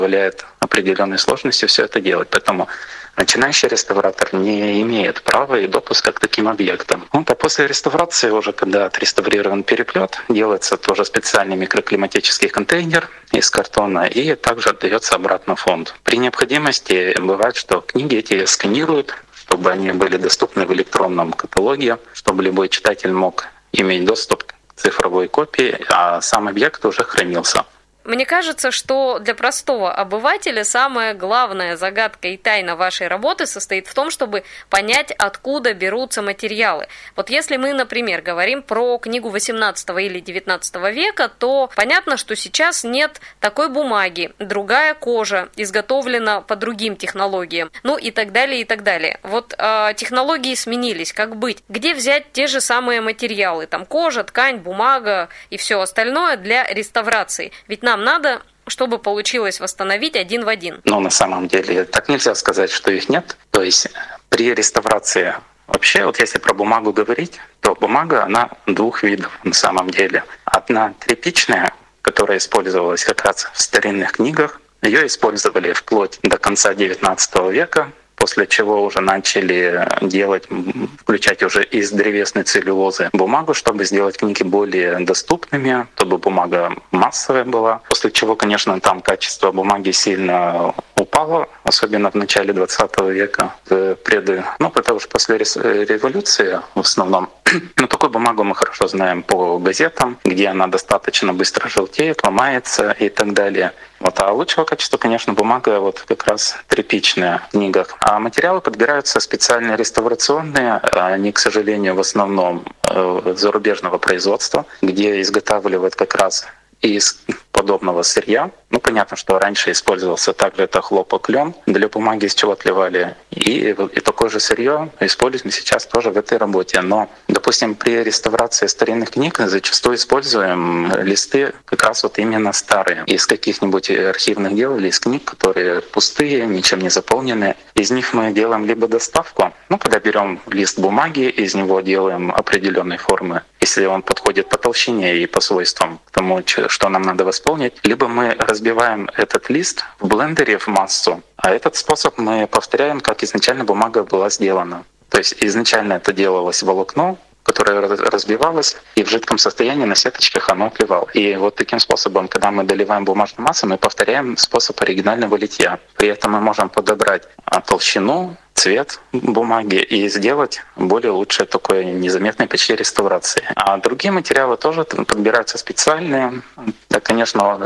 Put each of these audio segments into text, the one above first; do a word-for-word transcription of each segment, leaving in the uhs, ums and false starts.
представляет определенные сложности все это делать. Поэтому начинающий реставратор не имеет права и допуска к таким объектам. Вот, а после реставрации, уже когда отреставрирован переплет, делается тоже специальный микроклиматический контейнер из картона и также отдается обратно в фонд. При необходимости бывает, что книги эти сканируют, чтобы они были доступны в электронном каталоге, чтобы любой читатель мог иметь доступ к цифровой копии, а сам объект уже хранился. Мне кажется, что для простого обывателя самая главная загадка и тайна вашей работы состоит в том, чтобы понять, откуда берутся материалы. Вот если мы, например, говорим про книгу восемнадцатого или девятнадцатого века, то понятно, что сейчас нет такой бумаги, другая кожа, изготовлена по другим технологиям, ну и так далее, и так далее. Вот э, технологии сменились, как быть? Где взять те же самые материалы, там кожа, ткань, бумага и все остальное для реставрации? Ведь нам надо, чтобы получилось восстановить один в один. Но на самом деле так нельзя сказать, что их нет. То есть при реставрации вообще, вот если про бумагу говорить, то бумага, она двух видов на самом деле. Одна тряпичная, которая использовалась как раз в старинных книгах. Ее использовали вплоть до конца девятнадцатого века, после чего уже начали делать, включать уже из древесной целлюлозы бумагу, чтобы сделать книги более доступными, чтобы бумага массовая была. После чего, конечно, там качество бумаги сильно упало, особенно в начале двадцатого века. Пред... Ну, потому что после революции в основном, ну, такую бумагу мы хорошо знаем по газетам, где она достаточно быстро желтеет, ломается и так далее. Вот, а лучшего качества, конечно, бумага вот как раз тряпичная в книгах. А материалы подбираются специальные реставрационные, они, к сожалению, в основном зарубежного производства, где изготавливают как раз из подобного сырья. Ну, понятно, что раньше использовался также это хлопок, лен. Для бумаги из чего отливали. И, и такое же сырье используем сейчас тоже в этой работе. Но, допустим, при реставрации старинных книг зачастую используем листы как раз вот именно старые. Из каких-нибудь архивных дел или из книг, которые пустые, ничем не заполнены. Из них мы делаем либо доставку. Ну, когда берем лист бумаги, из него делаем определенной формы, если он подходит по толщине и по свойствам к тому, что нам надо восполнить. Либо мы разбиваем этот лист в блендере в массу, а этот способ мы повторяем, как изначально бумага была сделана. То есть изначально это делалось волокно, которое разбивалось, и в жидком состоянии на сеточках оно отливало. И вот таким способом, когда мы доливаем бумажную массу, мы повторяем способ оригинального литья. При этом мы можем подобрать толщину, цвет бумаги и сделать более лучшее такое незаметной почти реставрации. А другие материалы тоже подбираются специальные. Да, конечно,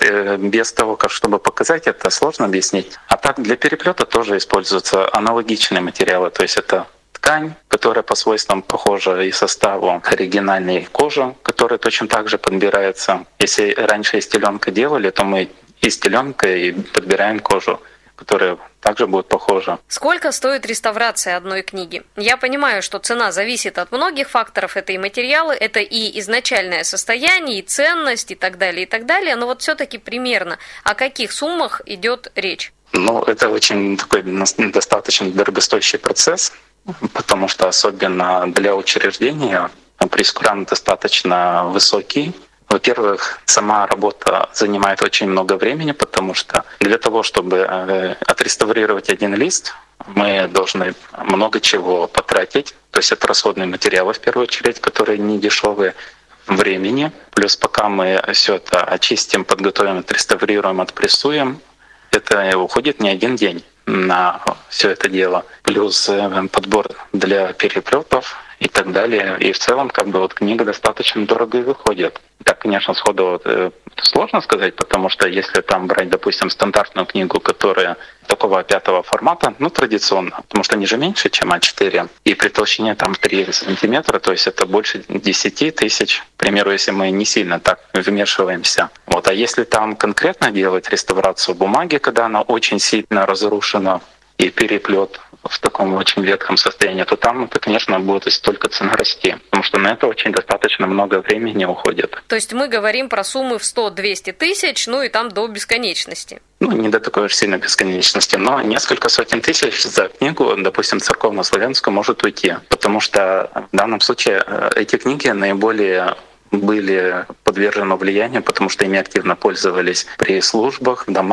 без того, как чтобы показать, это сложно объяснить. А так для переплета тоже используются аналогичные материалы, то есть это ткань, которая по свойствам похожа и составу к оригинальной коже, которая точно так же подбирается. Если раньше из теленка делали, то мы из теленка и подбираем кожу, которая также будет похожа. Сколько стоит реставрация одной книги? Я понимаю, что цена зависит от многих факторов. Это и материалы, это и изначальное состояние, и ценность, и так далее, и так далее. Но вот все-таки примерно о каких суммах идет речь? Ну, это очень такой достаточно дорогостоящий процесс, потому что особенно для учреждения прейскурант достаточно высокий. Во-первых, сама работа занимает очень много времени, потому что для того, чтобы отреставрировать один лист, мы должны много чего потратить. То есть это расходные материалы, в первую очередь, которые не дешевые, времени. Плюс пока мы все это очистим, подготовим, отреставрируем, отпрессуем, это уходит не один день на все это дело. Плюс подбор для переплетов и так далее. И в целом, как бы вот книга достаточно дорого и выходит. Так, конечно, сходу это сложно сказать, потому что если там брать, допустим, стандартную книгу, которая такого пятого формата, ну, традиционно, потому что они же меньше, чем а четыре, и при толщине там три сантиметра, то есть это больше десять тысяч, к примеру, если мы не сильно так вмешиваемся. Вот. А если там конкретно делать реставрацию бумаги, когда она очень сильно разрушена, и переплет в таком очень ветхом состоянии, то там это, конечно, будет только цена расти, потому что на это очень достаточно много времени уходит. То есть мы говорим про суммы в сто-двести тысяч, ну и там до бесконечности. Ну, не до такой уж сильной бесконечности, но несколько сотен тысяч за книгу, допустим, церковно-славянскую, может уйти, потому что в данном случае эти книги наиболее были подвержены влиянию, потому что ими активно пользовались при службах, в домах.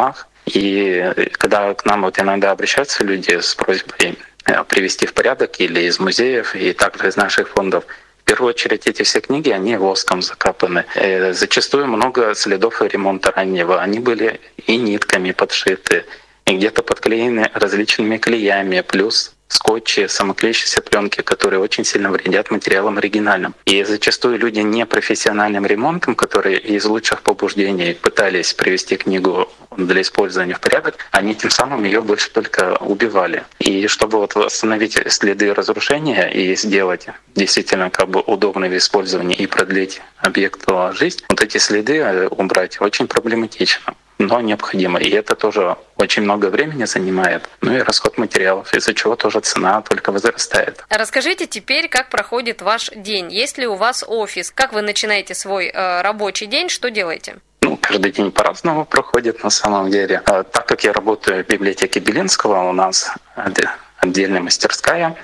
И когда к нам вот иногда обращаются люди с просьбой привести в порядок или из музеев, и также из наших фондов, в первую очередь эти все книги, они воском закапаны. Зачастую много следов ремонта раннего. Они были и нитками подшиты, и где-то подклеены различными клеями, плюс скотчи, самоклеящиеся пленки, которые очень сильно вредят материалам оригинальным. И зачастую люди непрофессиональным ремонтом, которые из лучших побуждений пытались привести книгу для использования в порядок, они тем самым ее больше только убивали. И чтобы вот восстановить следы разрушения и сделать действительно как бы удобно в использовании и продлить объекту жизнь, вот эти следы убрать очень проблематично, но необходимо. И это тоже очень много времени занимает, ну и расход материалов, из-за чего тоже цена только возрастает. Расскажите теперь, как проходит ваш день. Есть ли у вас офис? Как вы начинаете свой э, рабочий день? Что делаете? Ну, каждый день по-разному проходит на самом деле. Так как я работаю в библиотеке Белинского, у нас отдельная мастерская,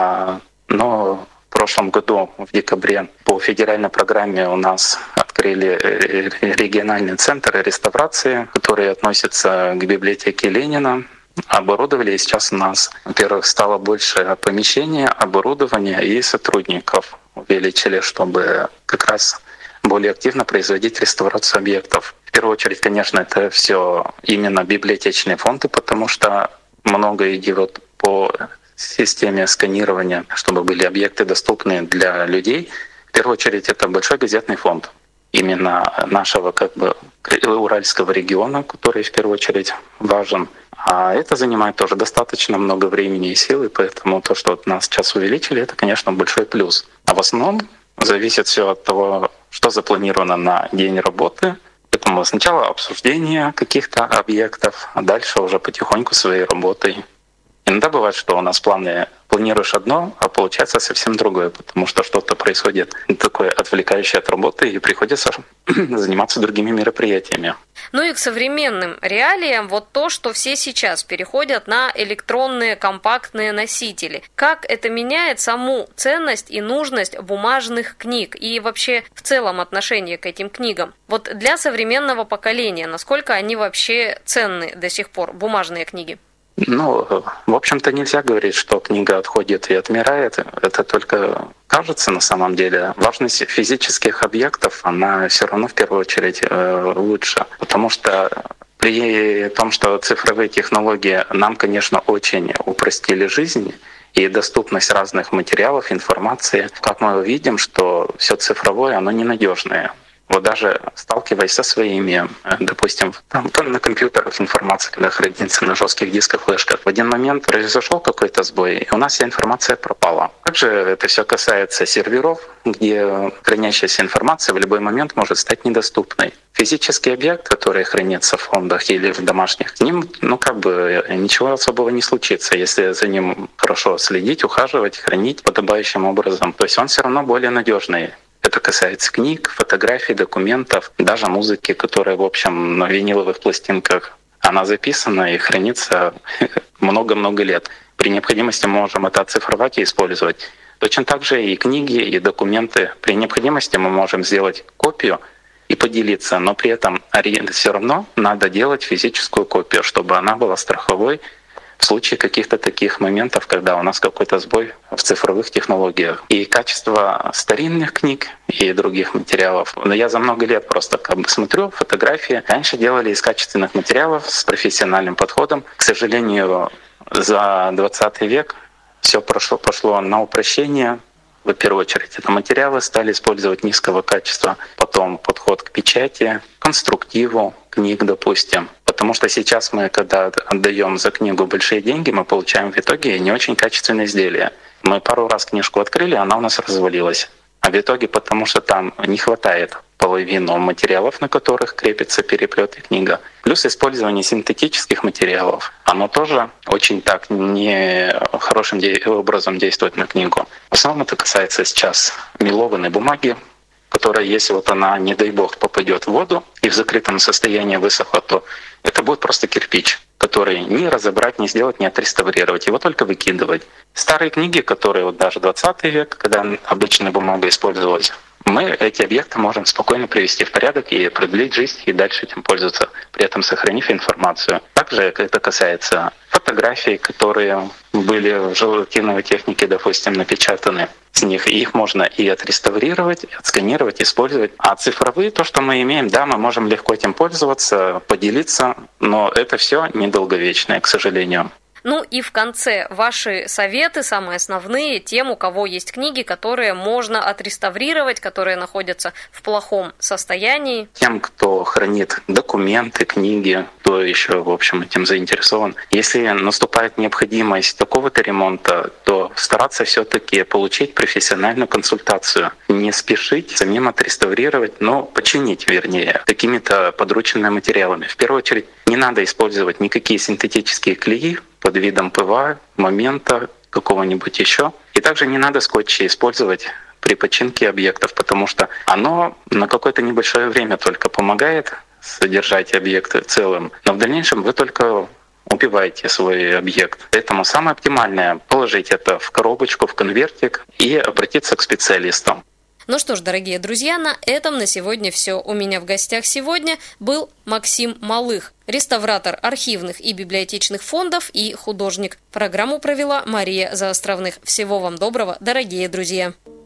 но в прошлом году, в декабре, по федеральной программе у нас открыли региональный центр реставрации, который относится к библиотеке Ленина. Оборудовали, и сейчас у нас, во-первых, стало больше помещения, оборудования и сотрудников увеличили, чтобы как раз более активно производить реставрацию объектов. В первую очередь, конечно, это все именно библиотечные фонды, потому что много идет по системе сканирования, чтобы были объекты доступны для людей. В первую очередь, это большой газетный фонд именно нашего как бы Уральского региона, который в первую очередь важен. А это занимает тоже достаточно много времени и сил, и поэтому то, что вот нас сейчас увеличили, это, конечно, большой плюс. А в основном зависит все от того, что запланировано на день работы. Поэтому сначала обсуждение каких-то объектов, а дальше уже потихоньку своей работой. Иногда бывает, что у нас планы планируешь одно, а получается совсем другое, потому что что-то происходит такое отвлекающее от работы, и приходится заниматься другими мероприятиями. Ну и к современным реалиям вот то, что все сейчас переходят на электронные компактные носители. Как это меняет саму ценность и нужность бумажных книг и вообще в целом отношение к этим книгам? Вот для современного поколения, насколько они вообще ценны до сих пор, бумажные книги? Ну, в общем-то, нельзя говорить, что книга отходит и отмирает. Это только кажется на самом деле. Важность физических объектов, она все равно в первую очередь лучше. Потому что при том, что цифровые технологии нам, конечно, очень упростили жизнь и доступность разных материалов, информации, как мы видим, что все цифровое, оно ненадежное. Вот даже сталкиваясь со своими, допустим, там, на компьютерах информация, когда хранится на жестких дисках, флешках, в один момент произошел какой-то сбой, и у нас вся информация пропала. Также это все касается серверов, где хранящаяся информация в любой момент может стать недоступной. Физический объект, который хранится в фондах или в домашних, с ним, ну, как бы ничего особого не случится, если за ним хорошо следить, ухаживать, хранить подобающим образом. То есть он все равно более надежный. Это касается книг, фотографий, документов, даже музыки, которая, в общем, на виниловых пластинках, она записана и хранится много-много лет. При необходимости мы можем это оцифровать и использовать. Точно так же и книги, и документы. При необходимости мы можем сделать копию и поделиться, но при этом все равно надо делать физическую копию, чтобы она была страховой в случае каких-то таких моментов, когда у нас какой-то сбой в цифровых технологиях. И качество старинных книг и других материалов. Я за много лет просто как бы смотрю фотографии. Раньше делали из качественных материалов с профессиональным подходом. К сожалению, за двадцатый век все пошло, пошло на упрощение. В первую очередь, это материалы стали использовать низкого качества. Потом подход к печати, конструктиву книг, допустим. Потому что сейчас мы, когда отдаем за книгу большие деньги, мы получаем в итоге не очень качественное изделие. Мы пару раз книжку открыли, она у нас развалилась. А в итоге, потому что там не хватает половину материалов, на которых крепится переплет и книга. Плюс использование синтетических материалов. Оно тоже очень так не хорошим образом действует на книгу. В основном это касается сейчас мелованной бумаги, которая, если вот она, не дай бог, попадет в воду и в закрытом состоянии высохла, то это будет просто кирпич, который не разобрать, не сделать, не отреставрировать, его только выкидывать. Старые книги, которые вот даже двадцатый век, когда обычная бумага использовалась, мы эти объекты можем спокойно привести в порядок и продлить жизнь, и дальше этим пользоваться при этом сохранив информацию. Также это касается фотографий, которые были в желатиновой технике, допустим, напечатаны. С них их можно и отреставрировать, и отсканировать, использовать. А цифровые, то, что мы имеем, да, мы можем легко этим пользоваться, поделиться, но это все недолговечное, к сожалению. Ну и в конце ваши советы, самые основные, тем, у кого есть книги, которые можно отреставрировать, которые находятся в плохом состоянии. Тем, кто хранит документы, книги, кто еще, в общем, этим заинтересован. Если наступает необходимость такого-то ремонта, то стараться все-таки получить профессиональную консультацию. Не спешить самим отреставрировать, но починить, вернее, какими-то подручными материалами. В первую очередь, не надо использовать никакие синтетические клеи под видом ПВА, момента, какого-нибудь еще. И также не надо скотчи использовать при починке объектов, потому что оно на какое-то небольшое время только помогает содержать объекты целым, но в дальнейшем вы только убиваете свой объект. Поэтому самое оптимальное — положить это в коробочку, в конвертик и обратиться к специалистам. Ну что ж, дорогие друзья, на этом на сегодня все. У меня в гостях сегодня был Максим Малых, реставратор архивных и библиотечных фондов и художник. Программу провела Мария Заостровных. Всего вам доброго, дорогие друзья!